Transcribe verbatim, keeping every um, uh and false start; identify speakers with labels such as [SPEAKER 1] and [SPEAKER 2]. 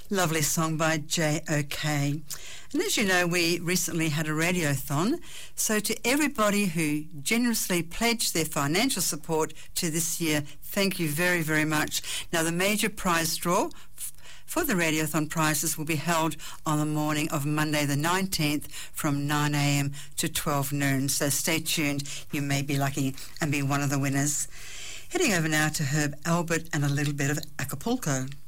[SPEAKER 1] Lovely song by J O K. And as you know, we recently had a radiothon. So to everybody who generously pledged their financial support to this year, thank you very, very much. Now, the major prize draw for the Radiothon prizes will be held on the morning of Monday the nineteenth from nine a.m. to twelve noon. So stay tuned. You may be lucky and be one of the winners. Heading over now to Herb Alpert and a little bit of Acapulco.